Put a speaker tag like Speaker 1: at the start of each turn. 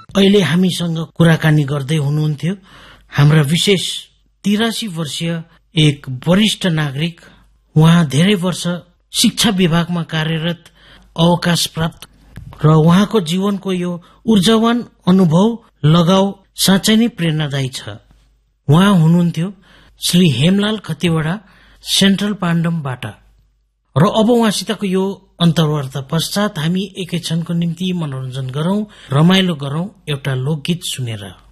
Speaker 1: अहिले हामीसँग कुराकानी गर्दै हुनुहुन्थ्यो हाम्रा विशेष 83 वर्षीय एक वरिष्ठ नागरिक। उहाँ धेरै वर्ष शिक्षा विभागमा कार्यरत, अवकाश प्राप्त, र उहाँको जीवनको यो ऊर्जावान अनुभव लगाउ साँच्चै नै प्रेरणादायी छ। उहाँ हुनुहुन्थ्यो श्री हेमलाल खतिवड़ा, सेन्ट्रल पाण्डमबाट। र अब उहाँसितको यो अन्तर्वार्ता पश्चात हामी एकैक्षणको निम्ति मनोरञ्जन गरौं, रमाइलो गरौं एउटा लोकगीत सुनेर।